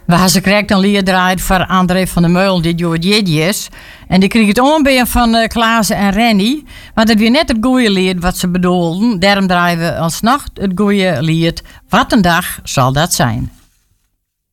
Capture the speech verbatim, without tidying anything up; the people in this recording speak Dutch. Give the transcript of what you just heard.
We hebben ze krijgt een lied draaid voor André van der Meulen, die Jood Jeddy is. En die kreeg het onbeer van uh, Klaas en Rennie. Maar dat weer net het goede lied wat ze bedoelden. Daarom draaien we alsnog het goede lied. Wat een dag zal dat zijn.